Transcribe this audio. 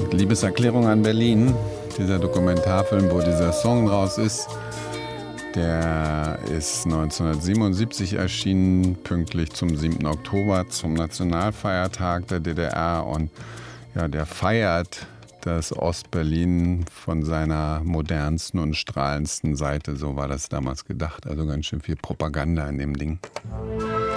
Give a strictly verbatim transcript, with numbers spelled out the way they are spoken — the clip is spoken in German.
Liebeserklärung an Berlin, dieser Dokumentarfilm, wo dieser Song draus ist, der ist neunzehnhundertsiebenundsiebzig erschienen, pünktlich zum siebten Oktober, zum Nationalfeiertag der D D R. Und ja, der feiert das Ostberlin von seiner modernsten und strahlendsten Seite. So war das damals gedacht. Also ganz schön viel Propaganda in dem Ding.